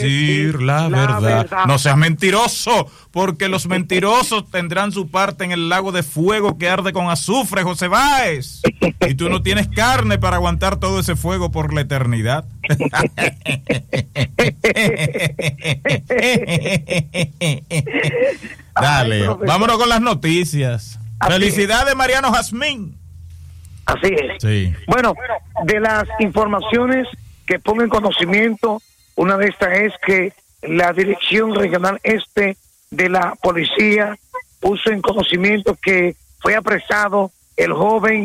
decir la verdad. No seas mentiroso, porque los mentirosos tendrán su parte en el lago de fuego que arde con azufre, José Báez. Y tú no tienes carne para aguantar todo ese fuego por la eternidad. Dale, vámonos con las noticias. Felicidades, Mariano Jazmín. Así es. Sí. Bueno, de las informaciones que pongo en conocimiento, una de estas es que la Dirección Regional Este de la Policía puso en conocimiento que fue apresado el joven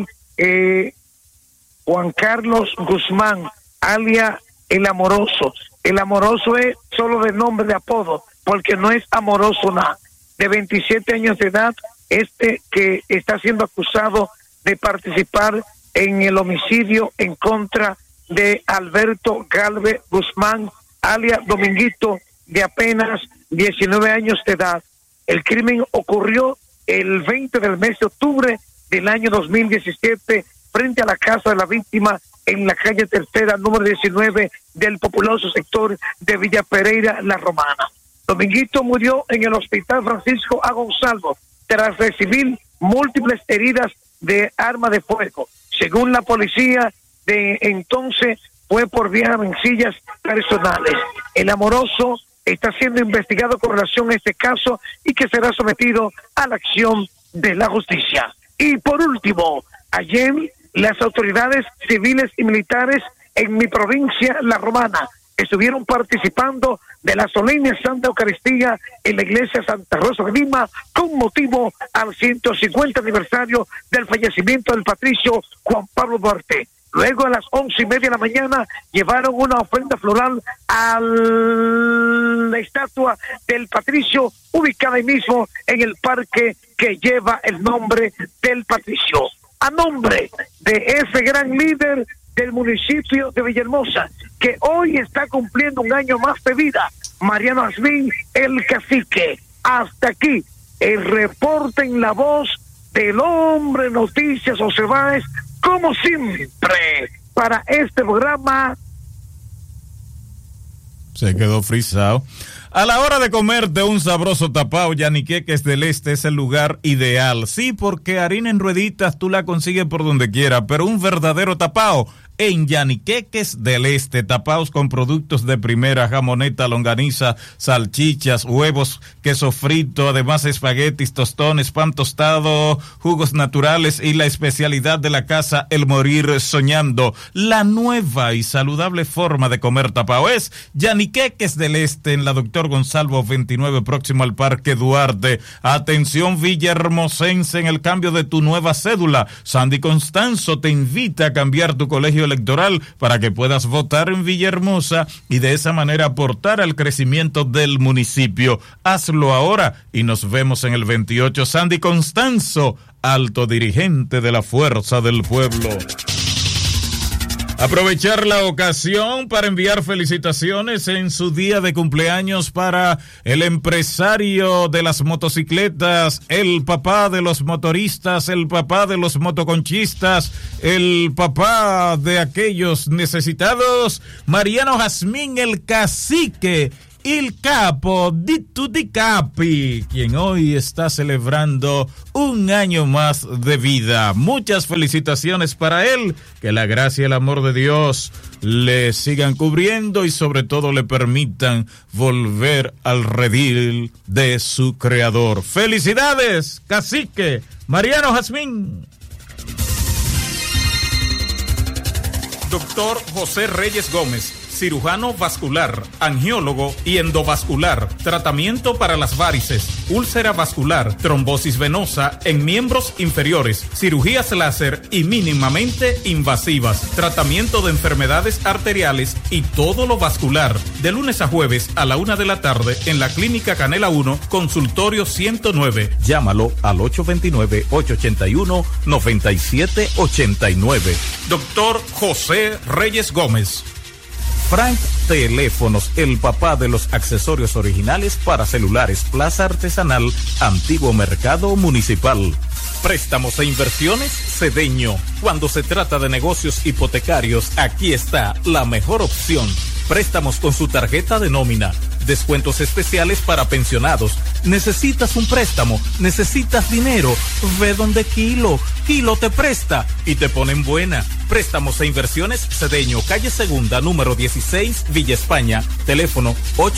Juan Carlos Guzmán, alias El Amoroso. El Amoroso es solo de nombre, de apodo, porque no es amoroso nada. De 27 años de edad, que está siendo acusado de participar en el homicidio en contra de Alberto Galvez Guzmán, alias Dominguito, de apenas 19 años de edad. El crimen ocurrió el 20 del mes de octubre del año 2017 frente a la casa de la víctima en la calle Tercera, número 19 del populoso sector de Villa Pereira, La Romana. Dominguito murió en el Hospital Francisco A. Gonzalo tras recibir múltiples heridas de arma de fuego. Según la policía de entonces, fue por vía de rencillas personales. El Amoroso está siendo investigado con relación a este caso y que será sometido a la acción de la justicia. Y por último, ayer las autoridades civiles y militares en mi provincia, La Romana, estuvieron participando de la solemne Santa Eucaristía en la iglesia Santa Rosa de Lima con motivo al 150 aniversario del fallecimiento del patricio Juan Pablo Duarte. Luego a las 11:30 de la mañana llevaron una ofrenda floral a la estatua del patricio ubicada ahí mismo en el parque que lleva el nombre del patricio. A nombre de ese gran líder del municipio de Villahermosa, que hoy está cumpliendo un año más de vida, Mariano Jazmín, el cacique. Hasta aquí el reporte en la voz del hombre noticias José Báez, como siempre, para este programa. Se quedó frisado. A la hora de comerte un sabroso tapao, Yaniqueques del Este es el lugar ideal. Sí, porque harina en rueditas tú la consigues por donde quiera, pero un verdadero tapao en Yaniqueques del Este. Tapaos con productos de primera, jamoneta, longaniza, salchichas, huevos, queso frito, además espaguetis, tostones, pan tostado, jugos naturales y la especialidad de la casa, el morir soñando. La nueva y saludable forma de comer tapao es Yaniqueques del Este en la Doctor Gonzalo 29, próximo al Parque Duarte. Atención villahermosense, en el cambio de tu nueva cédula, Sandy Constanzo te invita a cambiar tu colegio electoral para que puedas votar en Villahermosa y de esa manera aportar al crecimiento del municipio. Hazlo ahora y nos vemos en el 28. Sandy Constanzo, alto dirigente de la Fuerza del Pueblo. Aprovechar la ocasión para enviar felicitaciones en su día de cumpleaños para el empresario de las motocicletas, el papá de los motoristas, el papá de los motoconchistas, el papá de aquellos necesitados, Mariano Jazmín, el cacique, el capo di tutti capi, quien hoy está celebrando un año más de vida. Muchas felicitaciones para él, que la gracia y el amor de Dios le sigan cubriendo y sobre todo le permitan volver al redil de su creador. Felicidades, cacique Mariano Jazmín. Doctor José Reyes Gómez, cirujano vascular, angiólogo y endovascular, tratamiento para las varices, úlcera vascular, trombosis venosa en miembros inferiores, cirugías láser y mínimamente invasivas, tratamiento de enfermedades arteriales y todo lo vascular, de lunes a jueves a la 1:00 p.m. en la Clínica Canela 1, consultorio 109. Llámalo al 829-881-9789. Doctor José Reyes Gómez. Frank Teléfonos, el papá de los accesorios originales para celulares, Plaza Artesanal, Antiguo Mercado Municipal. Préstamos e inversiones, Cedeño. Cuando se trata de negocios hipotecarios, aquí está la mejor opción. préstamos con su tarjeta de nómina, descuentos especiales para pensionados. ¿Necesitas un préstamo? ¿Necesitas dinero? Ve donde Kilo. Kilo te presta y te ponen buena. Préstamos e inversiones Cedeño, calle Segunda, número 16, Villa España. Teléfono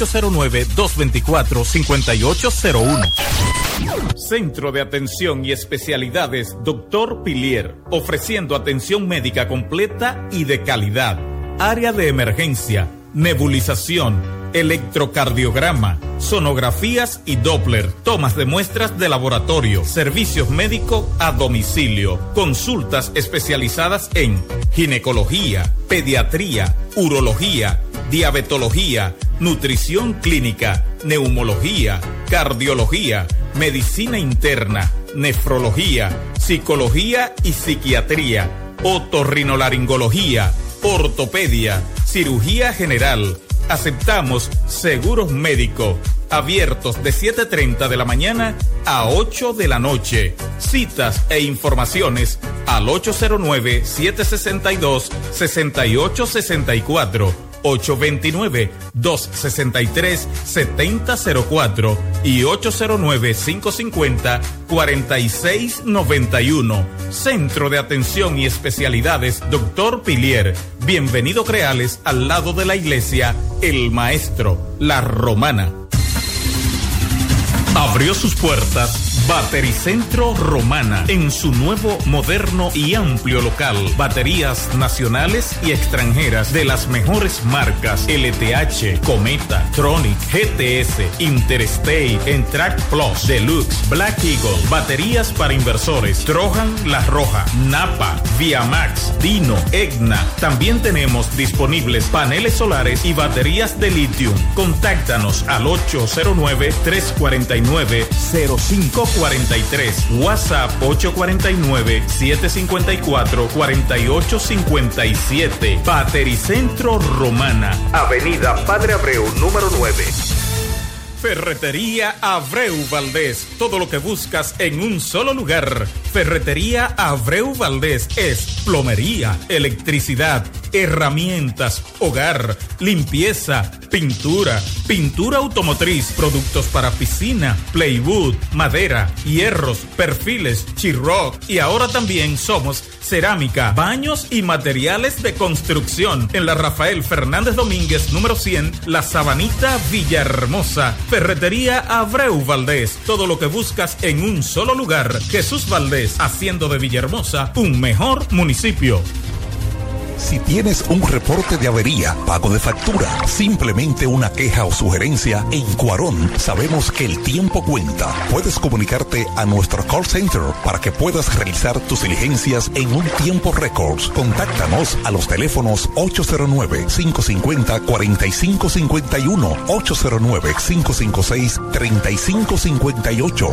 809-224-5801. Centro de Atención y Especialidades Dr. Pilier, ofreciendo atención médica completa y de calidad. Área de emergencia, nebulización, electrocardiograma, sonografías y Doppler, tomas de muestras de laboratorio, servicios médicos a domicilio, consultas especializadas en ginecología, pediatría, urología, diabetología, nutrición clínica, neumología, cardiología, medicina interna, nefrología, psicología y psiquiatría, otorrinolaringología, ortopedia, cirugía general. Aceptamos seguros médicos, abiertos de 7:30 de la mañana a 8 de la noche. Citas e informaciones al 809-762-6864, 829-263-7004 y 809-550-4691. Centro de Atención y Especialidades Dr. Pilier. Bienvenido Creales, al lado de la iglesia El Maestro, La Romana. Abrió sus puertas Batericentro Romana en su nuevo, moderno y amplio local. Baterías nacionales y extranjeras de las mejores marcas: LTH, Cometa, Tronic, GTS, Interstate, Entrac Plus, Deluxe, Black Eagle. Baterías para inversores: Trojan, La Roja, Napa, Viamax, Dino, Egna. También tenemos disponibles paneles solares y baterías de litio. Contáctanos al 809-349-0543. WhatsApp 849-754-4857. Batericentro Romana, Avenida Padre Abreu, número 9. Ferretería Abreu Valdés. Todo lo que buscas en un solo lugar. Ferretería Abreu Valdés es plomería, electricidad, herramientas, hogar, limpieza, pintura, pintura automotriz, productos para piscina, plywood, madera, hierros, perfiles, Chiroc, y ahora también somos cerámica, baños y materiales de construcción. En la Rafael Fernández Domínguez, número 100, La Sabanita, Villahermosa. Ferretería Abreu Valdés. Todo lo que buscas en un solo lugar. Jesús Valdés, haciendo de Villahermosa un mejor municipio. Si tienes un reporte de avería, pago de factura, simplemente una queja o sugerencia, en Cuarón sabemos que el tiempo cuenta. Puedes comunicarte a nuestro call center para que puedas realizar tus diligencias en un tiempo récord. Contáctanos a los teléfonos 809-550-4551, 809-556-3558,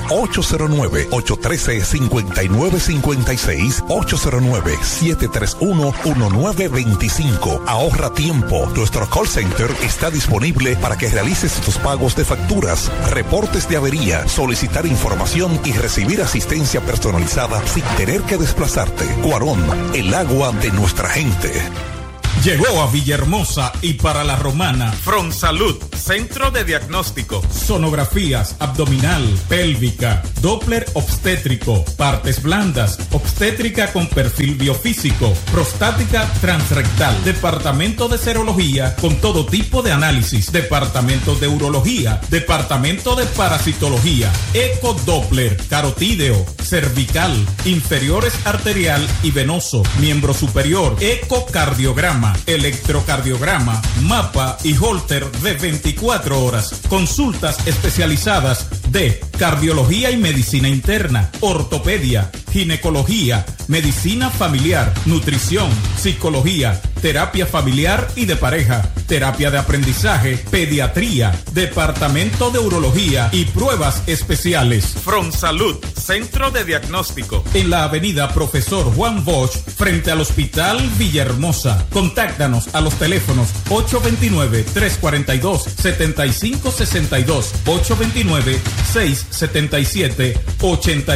809-813-5956, 809-731-1925. Ahorra tiempo. Nuestro call center está disponible para que realices tus pagos de facturas, reportes de avería, solicitar información y recibir asistencia personalizada sin tener que desplazarte. Cuarón, el agua de nuestra gente. Llegó a Villahermosa y para La Romana Fronsalud, centro de diagnóstico, sonografías abdominal, pélvica, Doppler obstétrico, partes blandas, obstétrica con perfil biofísico, prostática transrectal, departamento de serología con todo tipo de análisis, departamento de urología, departamento de parasitología, ecodoppler, carotídeo, cervical, inferiores arterial y venoso, miembro superior, ecocardiograma, electrocardiograma, mapa y holter de 24 horas. Consultas especializadas de cardiología y medicina interna, ortopedia, ginecología, medicina familiar, nutrición, psicología, terapia familiar y de pareja, terapia de aprendizaje, pediatría, departamento de urología y pruebas especiales. Fronsalud, centro de diagnóstico, en la avenida Profesor Juan Bosch, frente al Hospital Villahermosa. Contáctanos a los teléfonos 829-342-7562,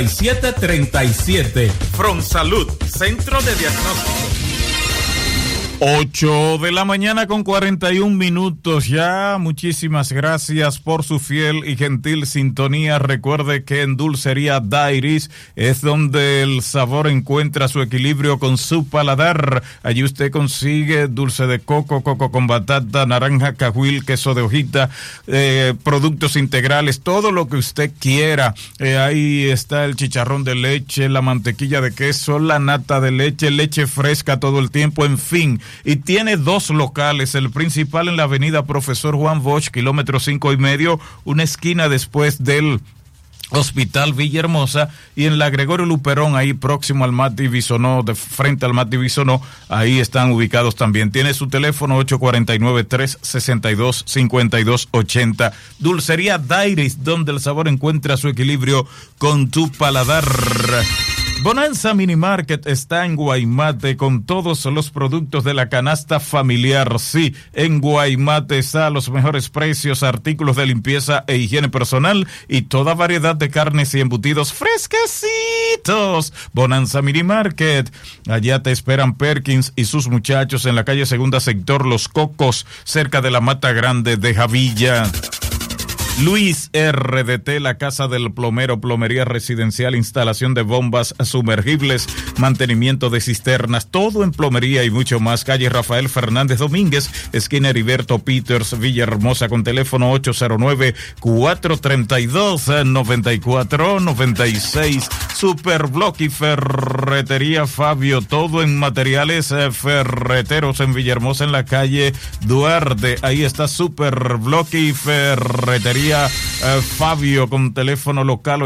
829-677-8737. Fronsalud, centro de diagnóstico. 8:41 ya. Muchísimas gracias por su fiel y gentil sintonía. Recuerde que en Dulcería Dairis es donde el sabor encuentra su equilibrio con su paladar. Allí usted consigue dulce de coco, coco con batata, naranja, cajuil, queso de hojita, productos integrales, todo lo que usted quiera. Ahí está el chicharrón de leche, la mantequilla de queso, la nata de leche, leche fresca todo el tiempo, en fin. Y tiene dos locales, el principal en la avenida Profesor Juan Bosch, kilómetro 5.5, una esquina después del Hospital Villahermosa, y en la Gregorio Luperón, ahí próximo al Mati Bisonó, de frente al Mati Bisonó, ahí están ubicados también. Tiene su teléfono 849-362-5280. Dulcería Dairis, donde el sabor encuentra su equilibrio con tu paladar. Bonanza Mini Market está en Guaymate con todos los productos de la canasta familiar. Sí, en Guaymate está los mejores precios, artículos de limpieza e higiene personal y toda variedad de carnes y embutidos fresquecitos. Bonanza Mini Market. Allá te esperan Perkins y sus muchachos en la calle Segunda Sector Los Cocos, cerca de la Mata Grande de Javilla. Luis RDT, la casa del plomero, plomería residencial, instalación de bombas sumergibles, mantenimiento de cisternas, todo en plomería y mucho más. Calle Rafael Fernández Domínguez, esquina Heriberto Peters, Villahermosa, con teléfono 809-432-9496. Superblock y Ferretería Fabio, todo en materiales ferreteros en Villahermosa, en la calle Duarte. Ahí está Superblock y Ferretería Fabio, con teléfono local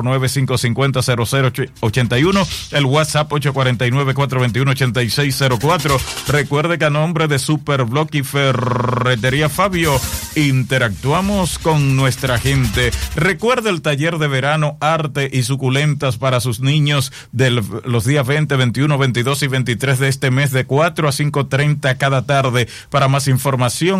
809-550-0081, el WhatsApp 849-421-8604. Recuerde que a nombre de Superblock y Ferretería Fabio interactuamos con nuestra gente. Recuerde el taller de verano Arte y Suculentas para sus niños de los días 20, 21, 22 y 23 de este mes, de 4 a 5:30 cada tarde. Para más información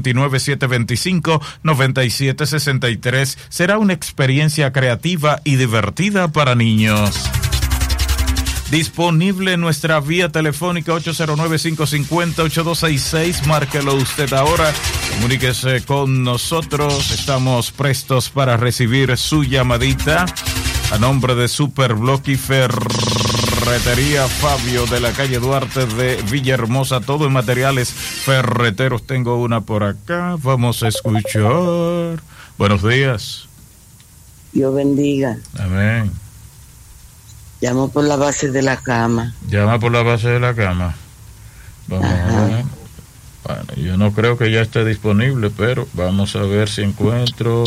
829-725-9763. Será una experiencia creativa y divertida para niños. Disponible nuestra vía telefónica 809-550-8266. Márquelo usted ahora. Comuníquese con nosotros. Estamos prestos para recibir su llamadita. A nombre de Superblock y Ferretería Fabio, de la calle Duarte de Villahermosa, todo en materiales ferreteros. Tengo una por acá. Vamos a escuchar. Buenos días. Dios bendiga. Amén. Llamo por la base de la cama. Llama por la base de la cama. Vamos a ver. Bueno, yo no creo que ya esté disponible, pero vamos a ver si encuentro.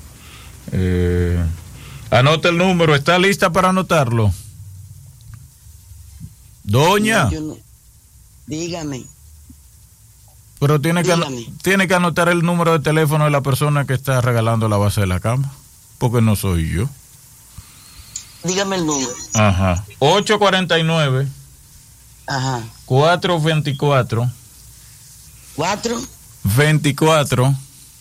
Anota el número. ¿Está lista para anotarlo? Doña. No. Dígame. Pero tiene que anotar el número de teléfono de la persona que está regalando la base de la cama, porque no soy yo. Dígame el número. 849. 424. 24.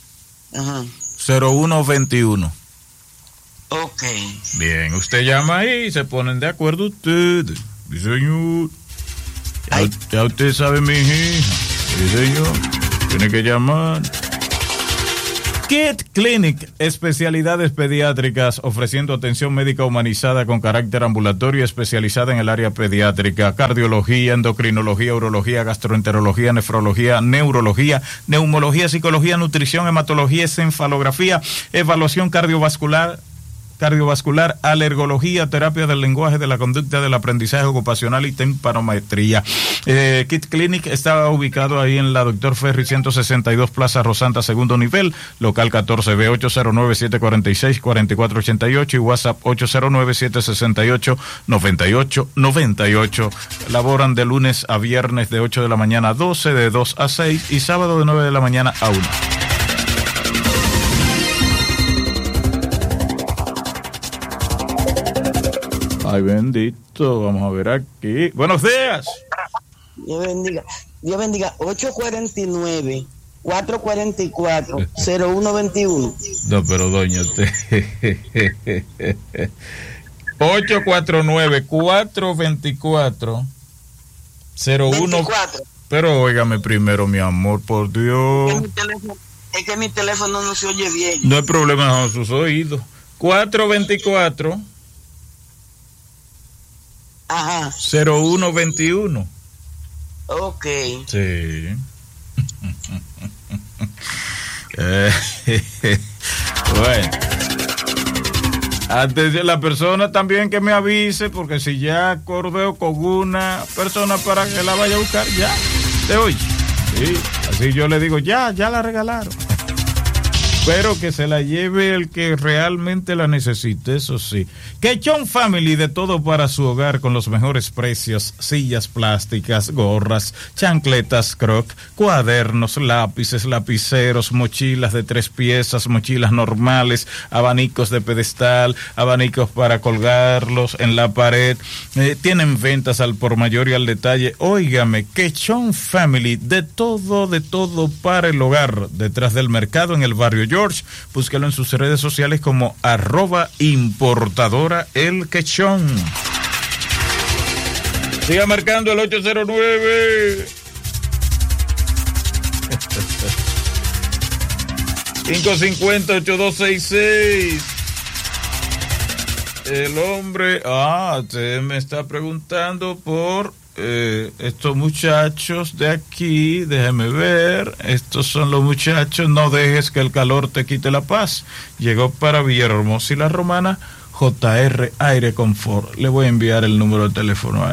0121. Ok. Bien, usted llama ahí y se ponen de acuerdo ustedes. Sí, señor. Ya usted sabe, mi hija. Sí, señor. Tiene que llamar. Kid Clinic, especialidades pediátricas, ofreciendo atención médica humanizada con carácter ambulatorio, especializada en el área pediátrica, cardiología, endocrinología, urología, gastroenterología, nefrología, neurología, neumología, psicología, nutrición, hematología, encefalografía, evaluación cardiovascular, alergología, terapia del lenguaje, de la conducta, del aprendizaje ocupacional y tempanometría. Kid Clinic está ubicado ahí en la Dr. Ferry 162, Plaza Rosanta, segundo nivel, local 14B, 809-746-4488 y WhatsApp 809-768-9898. Laboran de lunes a viernes de 8 de la mañana a 12, de 2 a 6 y sábado de 9 de la mañana a 1. Ay, bendito. Vamos a ver aquí. Buenos días. Dios bendiga. Dios bendiga. 849-444-0121. No, pero doña, usted. 849-424-01. Pero óigame primero, mi amor, por Dios. Es que mi teléfono no se oye bien. No hay problema con sus oídos. 424. Ajá. 0121. Ok. Sí. Bueno. Atención, la persona también que me avise, porque si ya acordeo con una persona para que la vaya a buscar, ya, te oye. Sí, así yo le digo, ya la regalaron. Pero que se la lleve el que realmente la necesite, eso sí. Quechón Family, de todo para su hogar con los mejores precios: sillas plásticas, gorras, chancletas Croc, cuadernos, lápices, lapiceros, mochilas de 3 piezas, mochilas normales, abanicos de pedestal, abanicos para colgarlos en la pared. Tienen ventas al por mayor y al detalle. Óigame, Quechón Family, de todo para el hogar, detrás del mercado en el barrio George. Búsquelo en sus redes sociales como @importadora El Quechón. Siga marcando el 809 550-8266. El hombre, usted me está preguntando por estos muchachos de aquí. Déjeme ver, estos son los muchachos. No dejes que el calor te quite la paz. Llegó para Villahermosa y La Romana JR Aire Confort. Le voy a enviar el número de teléfono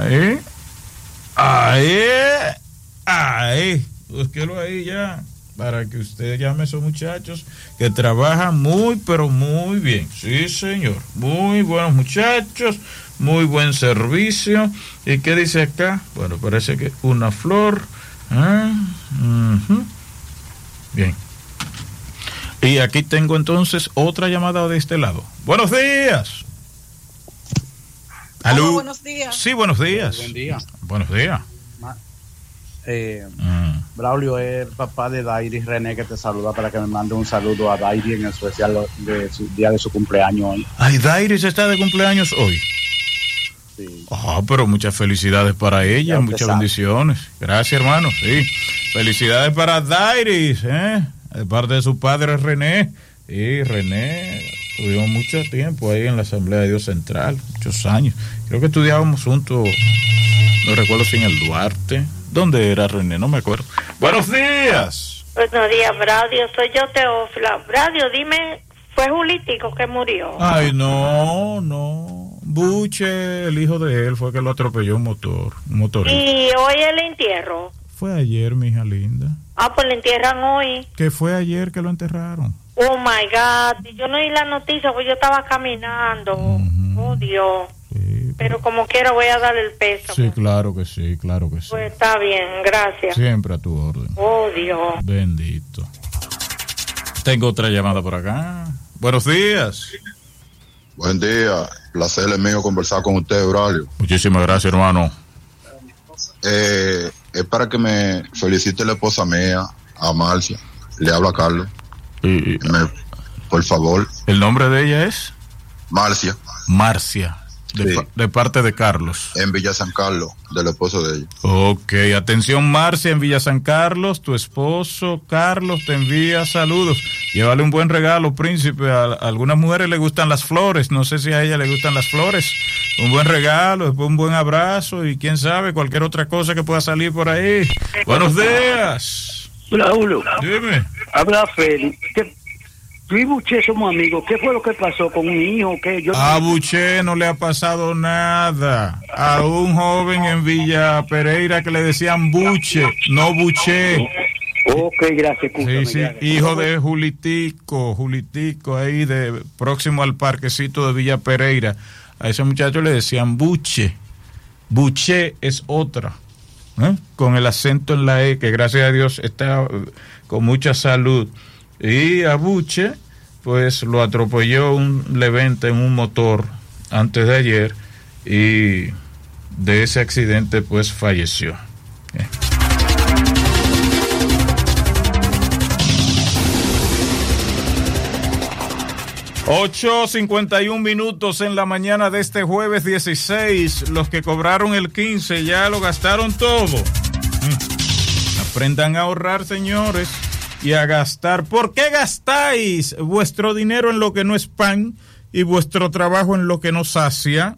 ahí, búsquelo ahí ya, para que usted llame a esos muchachos que trabajan muy pero muy bien. Sí, señor, muy buenos muchachos, muy buen servicio. ¿Y qué dice acá? Bueno, parece que una flor. Bien. Y aquí tengo entonces otra llamada de este lado. Buenos días. ¿Aló? Hola, buenos días. Sí, buenos días. Buen día. Buenos días. Braulio es el papá de Dairi René, que te saluda, para que me mande un saludo a Dairi en el especial de su día de su cumpleaños hoy. Ay, Dairi está de cumpleaños hoy. Sí. Pero muchas felicidades para ella, ya muchas bendiciones. Gracias, hermano. Sí, felicidades para Dairi, de parte de su padre René. Y René, tuvimos mucho tiempo ahí en la Asamblea de Dios Central, muchos años. Creo que estudiábamos juntos, no recuerdo si en el Duarte. ¿Dónde era René? No me acuerdo. Buenos días. Buenos días, Bradio. Soy yo, Teófila. Bradio, dime, ¿fue Julitico que murió? Ay, no. Buche, el hijo de él, fue que lo atropelló un motorista. ¿Y hoy el entierro? Fue ayer, mi hija linda. Pues le entierran hoy. Que fue ayer que lo enterraron. Oh, my God. Yo no oí la noticia, pues yo estaba caminando. Oh, Dios. Sí, pero como quiera voy a dar el peso. Sí, claro que sí. Pues está bien, gracias. Siempre a tu orden. Oh, Dios. Bendito. Tengo otra llamada por acá. Buenos días. Buen día. Placer es mío conversar con usted, Braulio. Muchísimas gracias, hermano. Es para que me felicite la esposa mía, a Marcia. Le hablo a Carlos. Por favor. ¿El nombre de ella es? Marcia. Sí. De parte de Carlos. En Villa San Carlos, del esposo de ella. Ok, atención Marcia, en Villa San Carlos, tu esposo Carlos te envía saludos. Llévale un buen regalo, príncipe. A algunas mujeres le gustan las flores, no sé si a ella le gustan las flores. Un buen regalo, después un buen abrazo y quién sabe, cualquier otra cosa que pueda salir por ahí. Buenos días. Braulio, dime. Habla Félix. Tú y Buché somos amigos. ¿Qué fue lo que pasó con un hijo? A Buché no le ha pasado nada. A un joven en Villa Pereira que le decían Buche, no Buché. Ok, gracias. Sí, hijo de Julitico, ahí próximo al parquecito de Villa Pereira. A ese muchacho le decían Buche. Buché es otra, con el acento en la E, que gracias a Dios está con mucha salud. Y a Buche, pues lo atropelló un Levante en un motor antes de ayer y de ese accidente pues falleció. 8:51 en la mañana de este jueves 16. Los que cobraron el 15 ya lo gastaron todo. Aprendan a ahorrar, señores, y a gastar. ¿Por qué gastáis vuestro dinero en lo que no es pan y vuestro trabajo en lo que no sacia?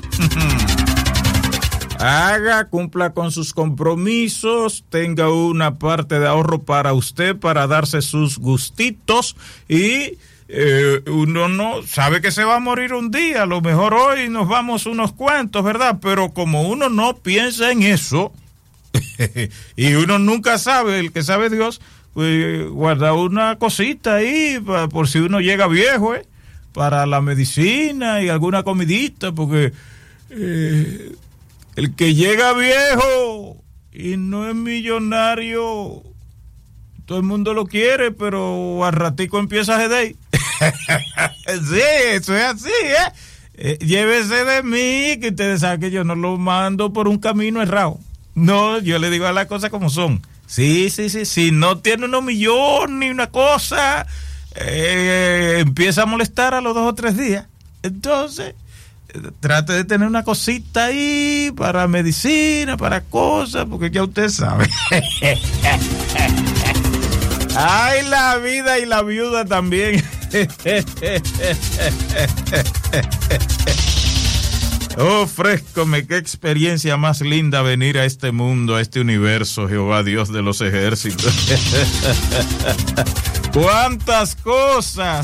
Cumpla con sus compromisos, tenga una parte de ahorro para usted, para darse sus gustitos, y uno no sabe que se va a morir un día, a lo mejor hoy nos vamos unos cuantos, ¿verdad? Pero como uno no piensa en eso, y uno nunca sabe, el que sabe Dios, pues guarda una cosita ahí, por si uno llega viejo, para la medicina y alguna comidita, porque... el que llega viejo y no es millonario, todo el mundo lo quiere, pero al ratico empieza a jeder. Sí, eso es así, llévese de mí, que ustedes saben que yo no lo mando por un camino errado. No, yo le digo a las cosas como son. Sí, si no tiene unos millones ni una cosa, empieza a molestar a los 2 o 3 días. Entonces... trate de tener una cosita ahí para medicina, para cosas, porque ya usted sabe. Ay, la vida y la viuda también. Oh, frescome, qué experiencia más linda venir a este mundo, a este universo, Jehová Dios de los ejércitos. ¡Cuántas cosas!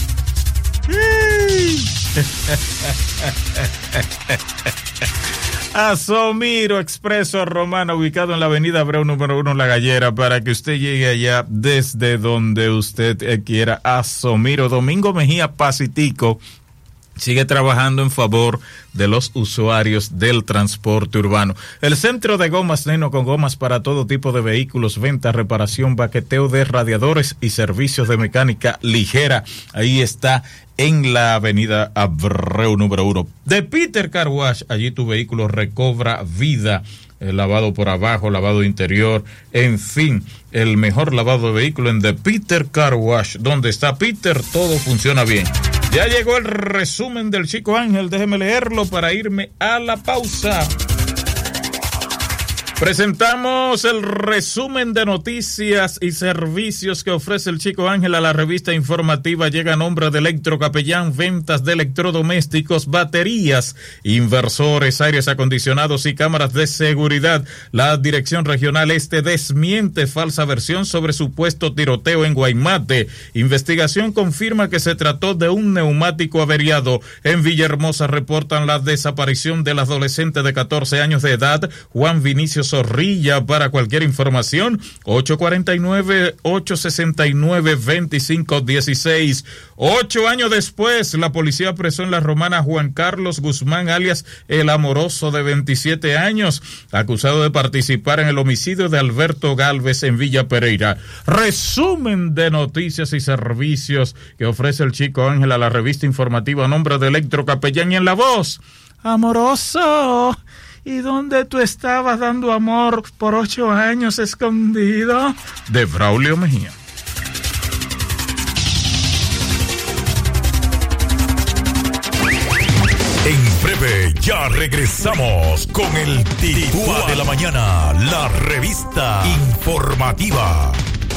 Asomiro Expreso Romana, ubicado en la avenida Abreu número 1, La Gallera, para que usted llegue allá desde donde usted quiera. Asomiro. Domingo Mejía Pacitico sigue trabajando en favor de los usuarios del transporte urbano. El centro de gomas Neno, con gomas para todo tipo de vehículos, venta, reparación, baqueteo de radiadores y servicios de mecánica ligera. Ahí está, en la avenida Abreu número 1. De Peter Car Wash, allí tu vehículo recobra vida. El lavado por abajo, lavado interior, en fin, el mejor lavado de vehículo en The Peter Car Wash. Donde está Peter, todo funciona bien. Ya llegó el resumen del Chico Ángel, déjeme leerlo para irme a la pausa. Presentamos el resumen de noticias y servicios que ofrece el Chico Ángel a la revista informativa. Llega a nombre de Electrocapellán, ventas de electrodomésticos, baterías, inversores, aires acondicionados y cámaras de seguridad. La Dirección Regional Este desmiente falsa versión sobre supuesto tiroteo en Guaymate. Investigación confirma que se trató de un neumático averiado. En Villahermosa reportan la desaparición del adolescente de 14 años de edad, Juan Vinicio Zorrilla. Para cualquier información, 849-869-2516. 8 años después, la policía apresó en La Romana a Juan Carlos Guzmán, alias El Amoroso, de 27 años, acusado de participar en el homicidio de Alberto Galvez en Villa Pereira. Resumen de noticias y servicios que ofrece el Chico Ángel a la revista informativa a nombre de Electrocapellán, y en la voz, Amoroso, ¿y dónde tú estabas dando amor por 8 años escondido? De Braulio Mejía. En breve ya regresamos con el Titúa de la Mañana, la revista informativa.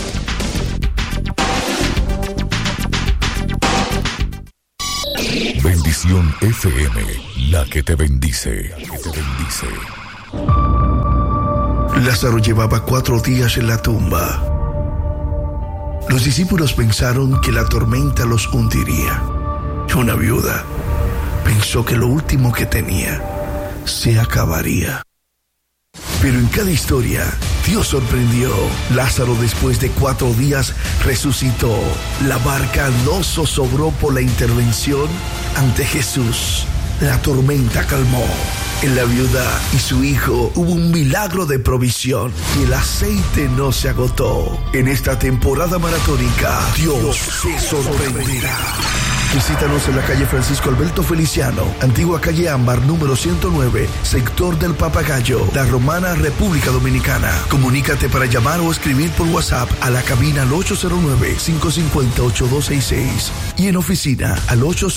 Bendición FM, la que te bendice. Lázaro llevaba 4 días en la tumba. Los discípulos pensaron que la tormenta los hundiría. Una viuda pensó que lo último que tenía se acabaría. Pero en cada historia, Dios sorprendió. Lázaro, después de 4 días, resucitó. La barca no zozobró por la intervención ante Jesús. La tormenta calmó. En la viuda y su hijo hubo un milagro de provisión y el aceite no se agotó. En esta temporada maratónica, Dios se sorprenderá. Visítanos en la calle Francisco Alberto Feliciano, antigua calle Ámbar, número 109, sector del Papagayo, La Romana, República Dominicana. Comunícate para llamar o escribir por WhatsApp a la cabina al 809-550-8266 y en oficina al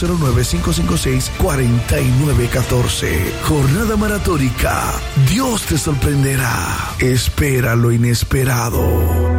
809-556-4914. Jornada maratónica. Dios te sorprenderá. Espera lo inesperado.